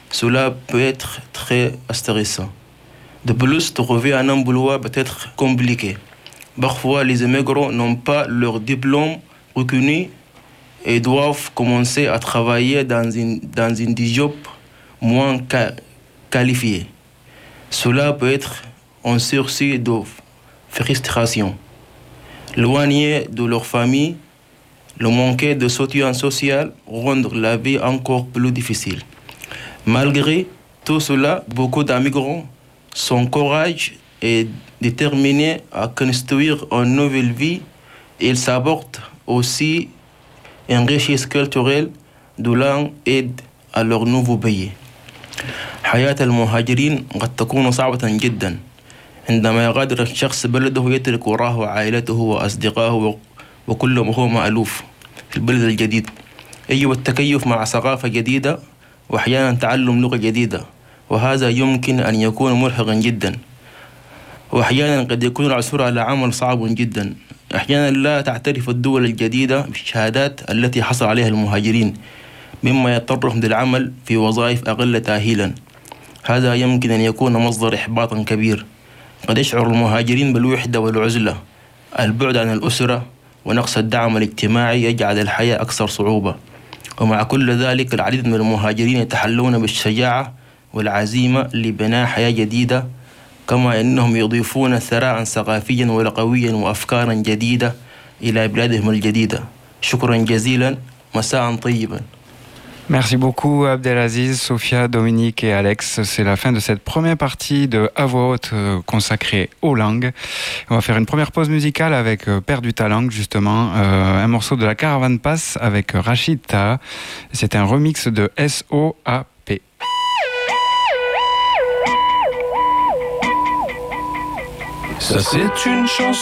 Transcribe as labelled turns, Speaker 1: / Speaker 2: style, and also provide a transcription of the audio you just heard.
Speaker 1: cela peut être très stressant. De plus, trouver un emploi peut être compliqué. Parfois, les immigrants n'ont pas leur diplôme reconnu et doivent commencer à travailler dans une job moins qualifiée. Cela peut être un sursis de frustration. Loignés de leur famille, le manque de soutien social rend la vie encore plus difficile. Malgré tout cela, beaucoup d'immigrants sont courageux et déterminés à construire une nouvelle vie. Ils s'apportent aussi une richesse culturelle de langue aide à leur nouveau pays. حياة المهاجرين قد تكون صعبة جدا. عندما يغادر الشخص بلده يترك وراءه عائلته وأصدقائه وكل ما هو مألوف في البلد الجديد. يجب التكيف مع ثقافة جديدة وأحيانا تعلم لغة جديدة، وهذا يمكن أن يكون مرهقا جدا، وأحيانا قد يكون العثور على عمل صعب جدا. أحيانا لا تعترف الدول الجديدة بالشهادات التي حصل عليها المهاجرين، مما يضطرهم للعمل في وظائف أقل تأهيلا. هذا يمكن أن يكون مصدر إحباط كبير. قد يشعر المهاجرين بالوحدة والعزلة. البعد عن الأسرة ونقص الدعم الاجتماعي يجعل الحياة أكثر صعوبة. ومع كل ذلك العديد من المهاجرين يتحلون بالشجاعة والعزيمة لبناء حياة جديدة، كما أنهم يضيفون ثراء ثقافيا ولغويا وأفكارا جديدة إلى بلادهم الجديدة. شكرا جزيلا، مساء طيبا.
Speaker 2: Merci beaucoup Abdelaziz, Sophia, Dominique et Alex. C'est la fin de cette première partie de À voix haute consacrée aux langues. On va faire une première pause musicale avec Perdu ta langue, justement, un morceau de la Caravane Passe avec Rachid Taha. C'est un remix de SOAP.
Speaker 3: Ça c'est une chanson